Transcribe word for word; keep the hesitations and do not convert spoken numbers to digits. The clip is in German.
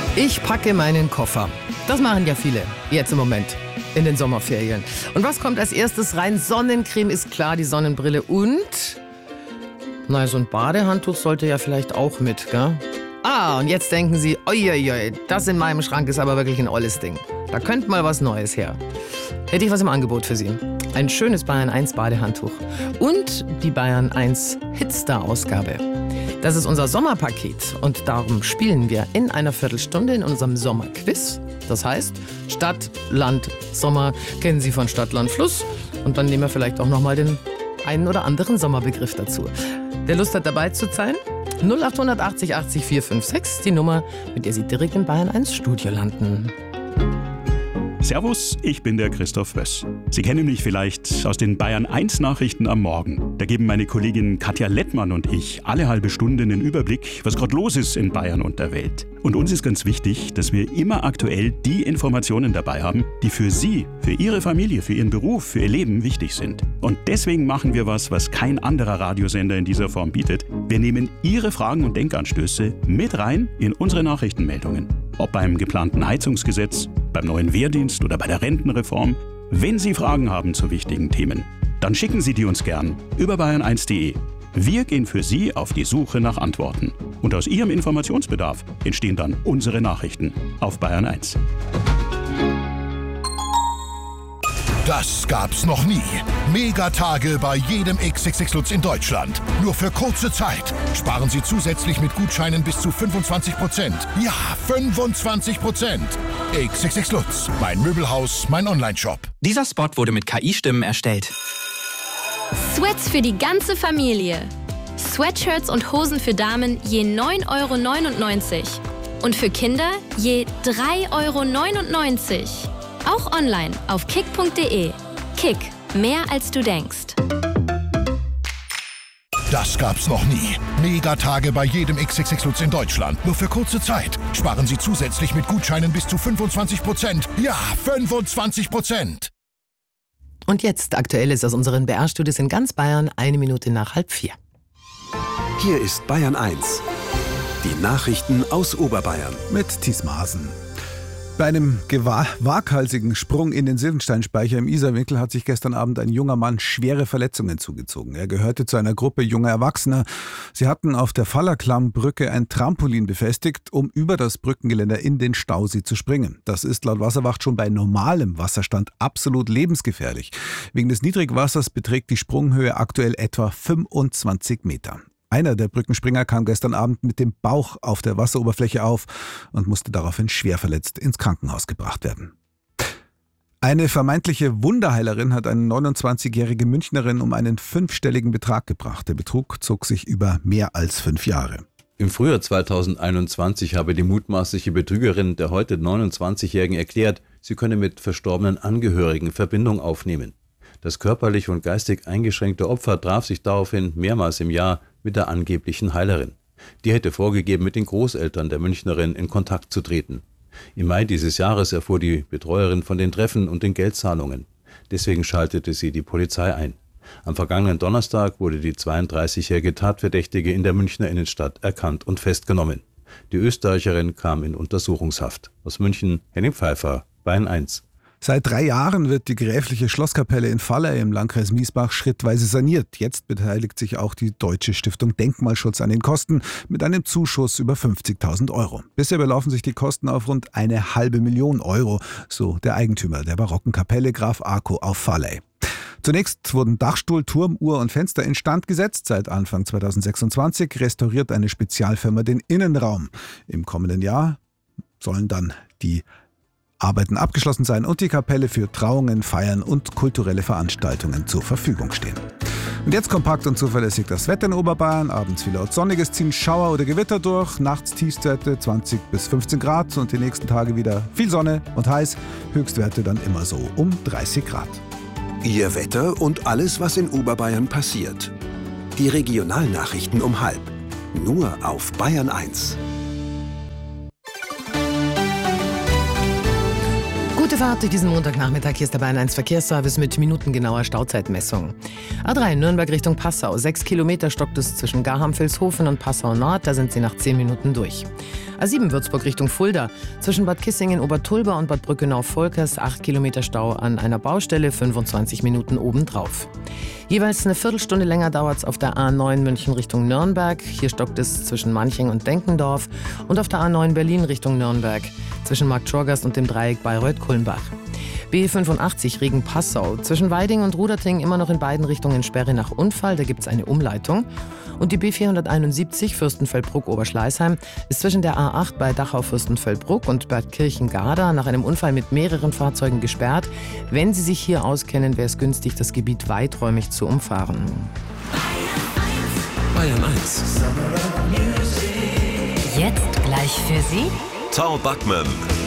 Ich packe meinen Koffer. Das machen ja viele jetzt im Moment in den Sommerferien. Und was kommt als erstes rein? Sonnencreme ist klar, die Sonnenbrille und... Na, so ein Badehandtuch sollte ja vielleicht auch mit, gell? Ah, und jetzt denken Sie, oi, das in meinem Schrank ist aber wirklich ein olles Ding. Da könnte mal was Neues her. Hätte ich was im Angebot für Sie. Ein schönes Bayern eins Badehandtuch. Und die Bayern eins Hitstar-Ausgabe. Das ist unser Sommerpaket. Und darum spielen wir in einer Viertelstunde in unserem Sommerquiz. Das heißt, Stadt, Land, Sommer kennen Sie von Stadt, Land, Fluss. Und dann nehmen wir vielleicht auch noch mal den einen oder anderen Sommerbegriff dazu. Wer Lust hat, dabei zu sein? null acht achtzig achtzig vier fünf sechs, die Nummer, mit der Sie direkt in Bayern eins Studio landen. Servus, ich bin der Christoph Wöss. Sie kennen mich vielleicht aus den Bayern eins Nachrichten am Morgen. Da geben meine Kollegin Katja Lettmann und ich alle halbe Stunde einen Überblick, was gerade los ist in Bayern und der Welt. Und uns ist ganz wichtig, dass wir immer aktuell die Informationen dabei haben, die für Sie, für Ihre Familie, für Ihren Beruf, für Ihr Leben wichtig sind. Und deswegen machen wir was, was kein anderer Radiosender in dieser Form bietet. Wir nehmen Ihre Fragen und Denkanstöße mit rein in unsere Nachrichtenmeldungen. Ob beim geplanten Heizungsgesetz, beim neuen Wehrdienst oder bei der Rentenreform. Wenn Sie Fragen haben zu wichtigen Themen, dann schicken Sie die uns gern über bayern eins punkt de. Wir gehen für Sie auf die Suche nach Antworten. Und aus Ihrem Informationsbedarf entstehen dann unsere Nachrichten auf Bayern eins. Das gab's noch nie. Megatage bei jedem X X X Lutz in Deutschland. Nur für kurze Zeit. Sparen Sie zusätzlich mit Gutscheinen bis zu fünfundzwanzig Prozent. Ja, fünfundzwanzig Prozent. X X X Lutz, mein Möbelhaus, mein Onlineshop. Dieser Spot wurde mit K I-Stimmen erstellt. Sweats für die ganze Familie. Sweatshirts und Hosen für Damen je neun Euro neunundneunzig. Und für Kinder je drei Euro neunundneunzig. Auch online auf kick punkt de. Kick, mehr als du denkst. Das gab's noch nie. Megatage bei jedem X X X Lutz in Deutschland. Nur für kurze Zeit. Sparen Sie zusätzlich mit Gutscheinen bis zu fünfundzwanzig Prozent. Ja, fünfundzwanzig Prozent. Und jetzt Aktuelles aus unseren B R-Studios in ganz Bayern, eine Minute nach halb vier. Hier ist Bayern eins. Die Nachrichten aus Oberbayern. Mit Thies Maaßen. Bei einem waghalsigen Sprung in den Sylvensteinspeicher im Isarwinkel hat sich gestern Abend ein junger Mann schwere Verletzungen zugezogen. Er gehörte zu einer Gruppe junger Erwachsener. Sie hatten auf der Fallerklamm-Brücke ein Trampolin befestigt, um über das Brückengeländer in den Stausee zu springen. Das ist laut Wasserwacht schon bei normalem Wasserstand absolut lebensgefährlich. Wegen des Niedrigwassers beträgt die Sprunghöhe aktuell etwa fünfundzwanzig Meter. Einer der Brückenspringer kam gestern Abend mit dem Bauch auf der Wasseroberfläche auf und musste daraufhin schwer verletzt ins Krankenhaus gebracht werden. Eine vermeintliche Wunderheilerin hat eine neunundzwanzigjährige Münchnerin um einen fünfstelligen Betrag gebracht. Der Betrug zog sich über mehr als fünf Jahre. Im Frühjahr zweitausendeinundzwanzig habe die mutmaßliche Betrügerin der heute neunundzwanzigjährigen erklärt, sie könne mit verstorbenen Angehörigen Verbindung aufnehmen. Das körperlich und geistig eingeschränkte Opfer traf sich daraufhin mehrmals im Jahr mit der angeblichen Heilerin. Die hätte vorgegeben, mit den Großeltern der Münchnerin in Kontakt zu treten. Im Mai dieses Jahres erfuhr die Betreuerin von den Treffen und den Geldzahlungen. Deswegen schaltete sie die Polizei ein. Am vergangenen Donnerstag wurde die zweiunddreißigjährige Tatverdächtige in der Münchner Innenstadt erkannt und festgenommen. Die Österreicherin kam in Untersuchungshaft. Aus München, Henning Pfeiffer, Bayern eins. Seit drei Jahren wird die gräfliche Schlosskapelle in Valley im Landkreis Miesbach schrittweise saniert. Jetzt beteiligt sich auch die Deutsche Stiftung Denkmalschutz an den Kosten mit einem Zuschuss über fünfzigtausend Euro. Bisher belaufen sich die Kosten auf rund eine halbe Million Euro, so der Eigentümer der barocken Kapelle Graf Arco auf Valley. Zunächst wurden Dachstuhl, Turm, Uhr und Fenster instand gesetzt. Seit Anfang zweitausendsechsundzwanzig restauriert eine Spezialfirma den Innenraum. Im kommenden Jahr sollen dann die Arbeiten abgeschlossen sein und die Kapelle für Trauungen, Feiern und kulturelle Veranstaltungen zur Verfügung stehen. Und jetzt kompakt und zuverlässig das Wetter in Oberbayern. Abends vielerorts sonniges, ziehen Schauer oder Gewitter durch. Nachts Tiefstwerte zwanzig bis fünfzehn Grad und die nächsten Tage wieder viel Sonne und heiß. Höchstwerte dann immer so um dreißig Grad. Ihr Wetter und alles, was in Oberbayern passiert. Die Regionalnachrichten um halb. Nur auf Bayern eins. Gute Fahrt durch diesen Montagnachmittag. Hier ist der Bayern eins Verkehrsservice mit minutengenauer Stauzeitmessung. A drei Nürnberg Richtung Passau. Sechs Kilometer stockt es zwischen Garham-Vilshofen und Passau Nord. Da sind Sie nach zehn Minuten durch. A sieben Würzburg Richtung Fulda. Zwischen Bad Kissingen, Obertulba und Bad Brückenau-Volkers acht Kilometer Stau an einer Baustelle, fünfundzwanzig Minuten obendrauf. Jeweils eine Viertelstunde länger dauert es auf der A neun München Richtung Nürnberg. Hier stockt es zwischen Manching und Denkendorf. Und auf der A neun Berlin Richtung Nürnberg zwischen Marktschorgast und dem Dreieck Bayreuth-Kulmbach. B fünfundachtzig Regen-Passau. Zwischen Weiding und Ruderting immer noch in beiden Richtungen Sperre nach Unfall. Da gibt es eine Umleitung. Und die B vierhunderteinundsiebzig Fürstenfeldbruck-Oberschleißheim ist zwischen der A acht bei Dachau-Fürstenfeldbruck und Bad Kirchen-Garda nach einem Unfall mit mehreren Fahrzeugen gesperrt. Wenn Sie sich hier auskennen, wäre es günstig, das Gebiet weiträumig zu umfahren. Bayern eins. Jetzt gleich für Sie Tao Backman